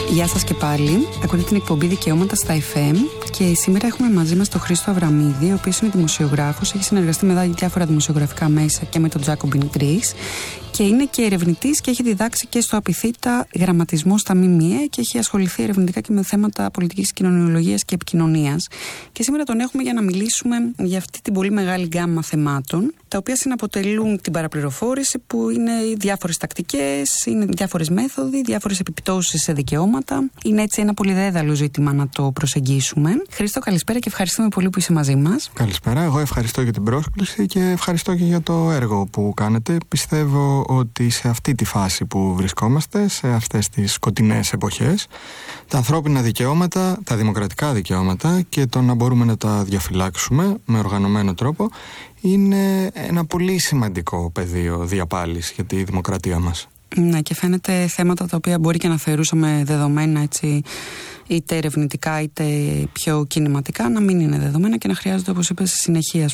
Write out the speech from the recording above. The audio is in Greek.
Γεια σας και πάλι. Ακούτε την εκπομπή Δικαιώματα στα FM και σήμερα έχουμε μαζί μας τον Χρήστο Αβραμίδη, ο οποίος είναι δημοσιογράφος, έχει συνεργαστεί με διάφορα δημοσιογραφικά μέσα και με τον Jacobin Greece και είναι και ερευνητής και έχει διδάξει και στο Απιθύτα γραμματισμό στα ΜΜΕ και έχει ασχοληθεί ερευνητικά και με θέματα πολιτικής κοινωνιολογίας και επικοινωνίας. Και σήμερα τον έχουμε για να μιλήσουμε για αυτή την πολύ μεγάλη γκάμα θεμάτων, τα οποία συναποτελούν την παραπληροφόρηση, που είναι διάφορες τακτικές, είναι διάφορες μέθοδοι, διάφορες επιπτώσεις σε δικαιώματα. Είναι έτσι ένα πολύ δέδαλο ζήτημα να το προσεγγίσουμε. Χρήστο, καλησπέρα και ευχαριστούμε πολύ που είσαι μαζί μας. Καλησπέρα. Εγώ ευχαριστώ για την πρόσκληση και ευχαριστώ και για το έργο που κάνετε. Πιστεύω ότι σε αυτή τη φάση που βρισκόμαστε, σε αυτές τις σκοτεινές εποχές, τα ανθρώπινα δικαιώματα, τα δημοκρατικά δικαιώματα και το να μπορούμε να τα διαφυλάξουμε με οργανωμένο τρόπο είναι ένα πολύ σημαντικό πεδίο διαπάλης για τη δημοκρατία μας. Ναι, και φαίνεται θέματα τα οποία μπορεί και να θεωρούσαμε δεδομένα, έτσι, είτε ερευνητικά είτε πιο κινηματικά, να μην είναι δεδομένα και να χρειάζονται, όπως είπες, συνεχεία